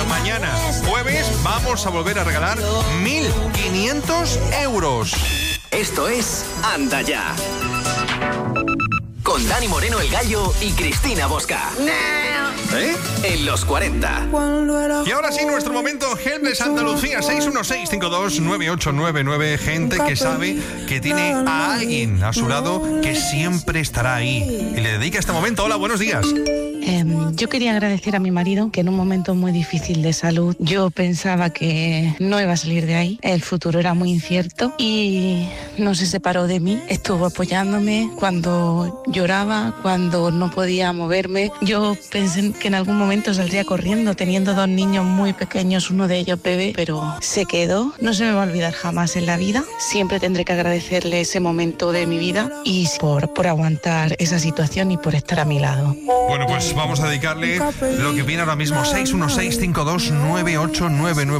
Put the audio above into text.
Bueno, mañana, jueves, vamos a volver a regalar 1.500 euros. Esto es Anda Ya. Con Dani Moreno el Gallo y Cristina Bosca. En los 40. Y ahora sí, nuestro momento Helpless Andalucía. 616-529899. Gente que sabe que tiene a alguien a su lado que siempre estará ahí y le dedica este momento. Hola, buenos días. Yo quería agradecer a mi marido que en un momento muy difícil de salud yo pensaba que no iba a salir de ahí, el futuro era muy incierto y no se separó de mí, estuvo apoyándome cuando lloraba, cuando no podía moverme. Yo pensé que en algún momento saldría corriendo teniendo 2 niños muy pequeños, uno de ellos bebé, pero se quedó. No se me va a olvidar jamás en la vida, siempre tendré que agradecerle ese momento de mi vida y por aguantar esa situación y por estar a mi lado. Bueno, pues vamos a dedicarle lo que viene ahora mismo. 616-529899.